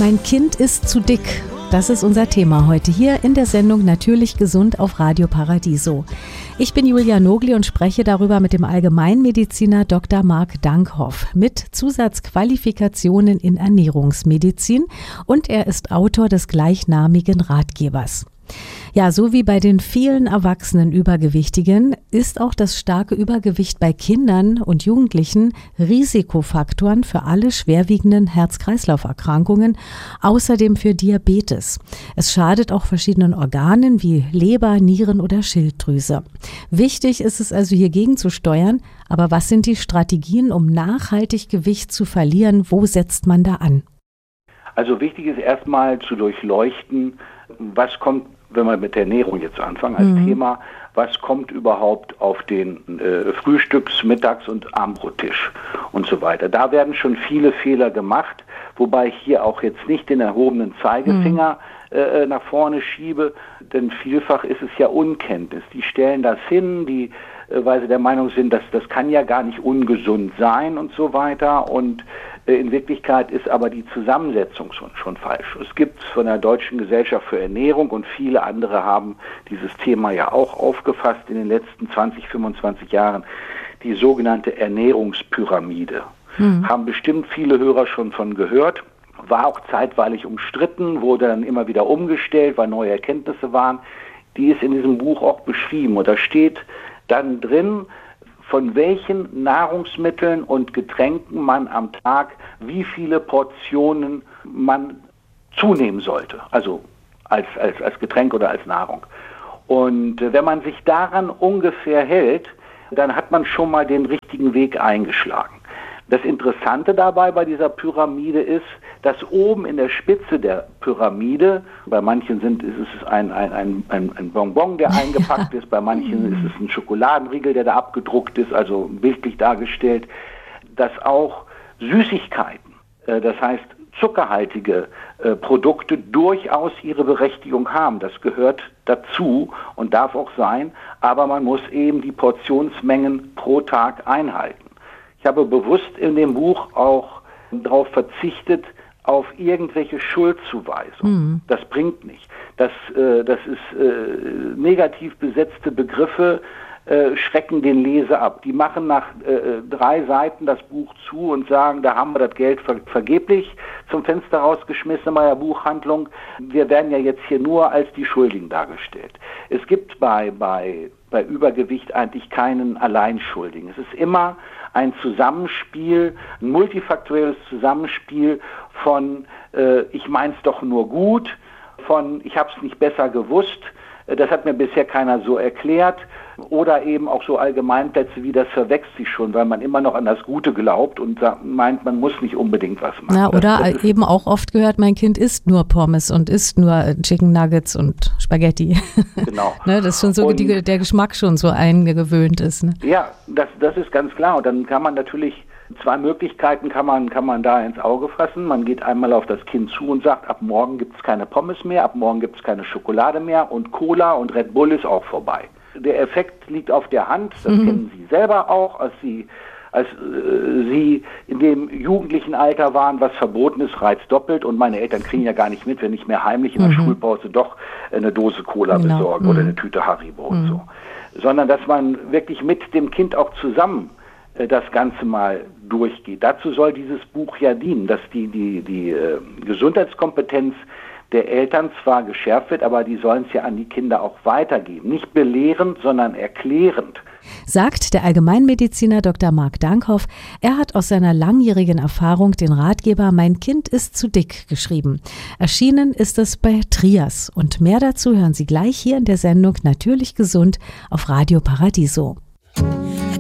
Mein Kind ist zu dick. Das ist unser Thema heute hier in der Sendung Natürlich gesund auf Radio Paradiso. Ich bin Julia Nogli und spreche darüber mit dem Allgemeinmediziner Dr. Marc Dankhoff mit Zusatzqualifikationen in Ernährungsmedizin und er ist Autor des gleichnamigen Ratgebers. Ja, so wie bei den vielen erwachsenen Übergewichtigen ist auch das starke Übergewicht bei Kindern und Jugendlichen Risikofaktoren für alle schwerwiegenden Herz-Kreislauf-Erkrankungen, außerdem für Diabetes. Es schadet auch verschiedenen Organen wie Leber, Nieren oder Schilddrüse. Wichtig ist es also hier gegenzusteuern, aber was sind die Strategien, um nachhaltig Gewicht zu verlieren? Wo setzt man da an? Also wichtig ist erstmal zu durchleuchten, was kommt, wenn wir mit der Ernährung jetzt anfangen als Thema, was kommt überhaupt auf den Frühstücks-, Mittags- und Abendbrottisch und so weiter. Da werden schon viele Fehler gemacht, wobei ich hier auch jetzt nicht den erhobenen Zeigefinger nach vorne schiebe, denn vielfach ist es ja Unkenntnis. Die stellen das hin, weil sie der Meinung sind, dass das kann ja gar nicht ungesund sein und so weiter, und in Wirklichkeit ist aber die Zusammensetzung schon falsch. Es gibt von der Deutschen Gesellschaft für Ernährung und viele andere haben dieses Thema ja auch aufgefasst in den letzten 20, 25 Jahren, die sogenannte Ernährungspyramide. Haben bestimmt viele Hörer schon von gehört, war auch zeitweilig umstritten, wurde dann immer wieder umgestellt, weil neue Erkenntnisse waren. Die ist in diesem Buch auch beschrieben und da steht dann drin, von welchen Nahrungsmitteln und Getränken man am Tag wie viele Portionen man zunehmen sollte, also als Getränk oder als Nahrung. Und wenn man sich daran ungefähr hält, dann hat man schon mal den richtigen Weg eingeschlagen. Das Interessante dabei bei dieser Pyramide ist, dass oben in der Spitze der Pyramide, bei manchen ist es ein Bonbon, der eingepackt ist, bei manchen ist es ein Schokoladenriegel, der da abgedruckt ist, also bildlich dargestellt, dass auch Süßigkeiten, das heißt zuckerhaltige Produkte durchaus ihre Berechtigung haben. Das gehört dazu und darf auch sein, aber man muss eben die Portionsmengen pro Tag einhalten. Ich habe bewusst in dem Buch auch darauf verzichtet, auf irgendwelche Schuldzuweisungen. Das bringt nicht. Das ist negativ besetzte Begriffe schrecken den Leser ab. Die machen nach 3 Seiten das Buch zu und sagen, da haben wir das Geld vergeblich zum Fenster rausgeschmissen bei der Buchhandlung. Wir werden ja jetzt hier nur als die Schuldigen dargestellt. Es gibt bei Übergewicht eigentlich keinen Alleinschuldigen. Es ist immer ein Zusammenspiel, ein multifaktorielles Zusammenspiel von ich mein's doch nur gut, von ich hab's nicht besser gewusst, das hat mir bisher keiner so erklärt, oder eben auch so Allgemeinplätze wie das verwechselt sich schon, weil man immer noch an das Gute glaubt und meint, man muss nicht unbedingt was machen. Ja, oder das eben auch oft gehört, mein Kind isst nur Pommes und isst nur Chicken Nuggets und Spaghetti. Genau. Ne, das ist schon so, der Geschmack schon so eingewöhnt ist. Ne? Ja, das ist ganz klar. Und dann kann man natürlich 2 Möglichkeiten kann man da ins Auge fassen. Man geht einmal auf das Kind zu und sagt, ab morgen gibt es keine Pommes mehr, ab morgen gibt es keine Schokolade mehr und Cola und Red Bull ist auch vorbei. Der Effekt liegt auf der Hand, das kennen Sie selber auch, als Sie in dem jugendlichen Alter waren, was verboten ist, reizt doppelt, und meine Eltern kriegen ja gar nicht mit, wenn ich mir heimlich in der Schulpause doch eine Dose Cola besorge oder eine Tüte Haribo und so. Sondern dass man wirklich mit dem Kind auch zusammen das Ganze mal durchgeht. Dazu soll dieses Buch ja dienen, dass die Gesundheitskompetenz der Eltern zwar geschärft wird, aber die sollen es ja an die Kinder auch weitergeben. Nicht belehrend, sondern erklärend. Sagt der Allgemeinmediziner Dr. Marc Dankhoff. Er hat aus seiner langjährigen Erfahrung den Ratgeber Mein Kind ist zu dick geschrieben. Erschienen ist es bei Trias. Und mehr dazu hören Sie gleich hier in der Sendung Natürlich gesund auf Radio Paradiso.